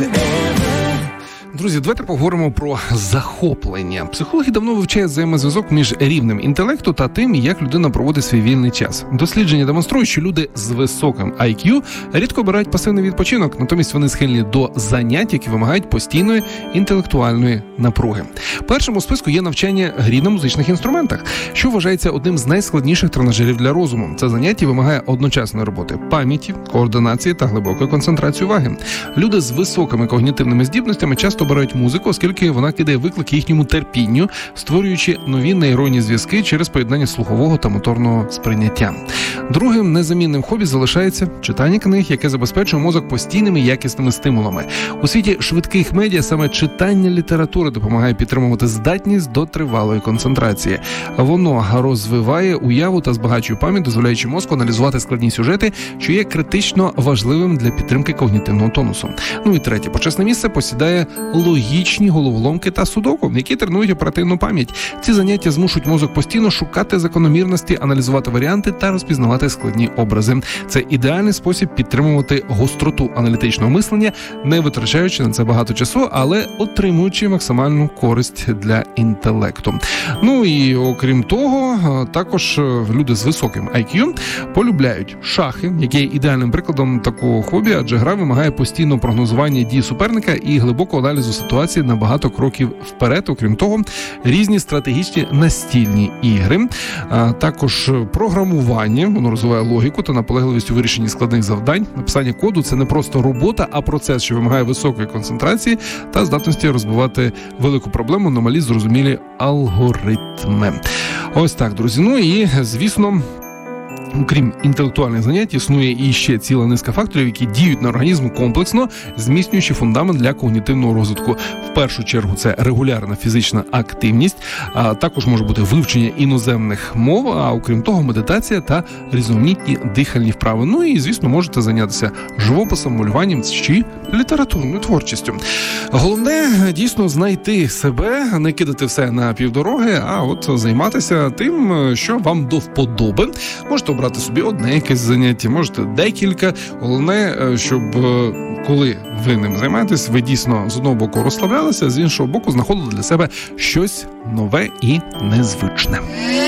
Друзі, давайте поговоримо про захоплення. Психологи давно вивчають взаємозв'язок між рівнем інтелекту та тим, як людина проводить свій вільний час. Дослідження демонструють, що люди з високим IQ рідко обирають пасивний відпочинок, натомість вони схильні до занять, які вимагають постійної інтелектуальної напруги. Першим у списку є навчання грі на музичних інструментах, що вважається одним з найскладніших тренажерів для розуму. Це заняття вимагає одночасної роботи пам'яті, координації та глибокої концентрації уваги. Люди з високими когнітивними здібностями часто обирають музику, оскільки вона кидає виклик їхньому терпінню, створюючи нові нейронні зв'язки через поєднання слухового та моторного сприйняття. Другим незамінним хобі залишається читання книг, яке забезпечує мозок постійними якісними стимулами. У світі швидких медіа саме читання літератури допомагає підтримувати здатність до тривалої концентрації. Воно розвиває уяву та збагачує пам'ять, дозволяючи мозку аналізувати складні сюжети, що є критично важливим для підтримки когнітивного тонусу. Ну і третє, почесне місце посідає логічні головоломки та судоку, які тренують оперативну пам'ять. Ці заняття змушують мозок постійно шукати закономірності, аналізувати варіанти та розпізнавати складні образи. Це ідеальний спосіб підтримувати гостроту аналітичного мислення, не витрачаючи на це багато часу, але отримуючи максимальну користь для інтелекту. Ну і окрім того, також люди з високим IQ полюбляють шахи, які є ідеальним прикладом такого хобі, адже гра вимагає постійного прогнозування дій суперника і глибокого аналізу ситуації на багато кроків вперед. Окрім того, різні стратегічні настільні ігри, також програмування, воно розвиває логіку та наполегливість у вирішенні складних завдань. Написання коду – це не просто робота, а процес, що вимагає високої концентрації та здатності розбивати велику проблему на малі зрозумілі алгоритми. Ось так, друзі. Ну і, звісно, окрім інтелектуальних занять, існує і ще ціла низка факторів, які діють на організм комплексно, зміцнюючи фундамент для когнітивного розвитку. В першу чергу це регулярна фізична активність, а також може бути вивчення іноземних мов, а окрім того медитація та різноманітні дихальні вправи. Ну і, звісно, можете зайнятися живописом, малюванням чи літературною творчістю. Головне дійсно знайти себе, не кидати все на півдороги, а от займатися тим, що вам до вподоби. Можете обрати собі одне якесь заняття, можете декілька. Головне, щоб коли ви ним займаєтесь, ви дійсно з одного боку розслаблялися, з іншого боку знаходили для себе щось нове і незвичне.